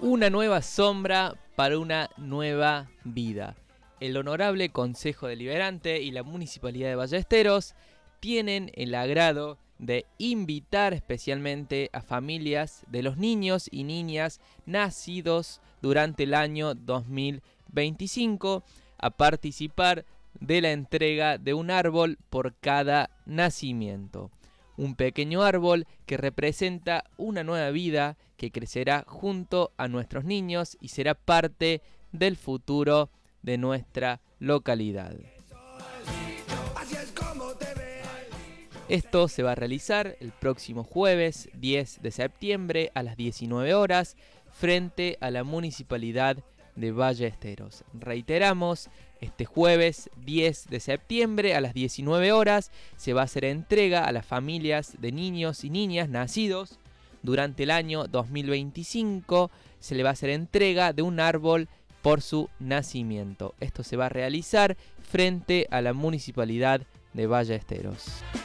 Una nueva sombra para una nueva vida. El Honorable Consejo Deliberante y la Municipalidad de Ballesteros tienen el agrado de invitar especialmente a familias de los niños y niñas nacidos durante el año 2025 a participar de la entrega de un árbol por cada nacimiento. Un pequeño árbol que representa una nueva vida que crecerá junto a nuestros niños y será parte del futuro de nuestra localidad. Esto se va a realizar el próximo jueves 10 de septiembre a las 19 horas frente a la Municipalidad de Ballesteros. Reiteramos, este jueves 10 de septiembre a las 19 horas se va a hacer entrega a las familias de niños y niñas nacidos durante el año 2025. Se le va a hacer entrega de un árbol por su nacimiento. Esto se va a realizar frente a la Municipalidad de Ballesteros.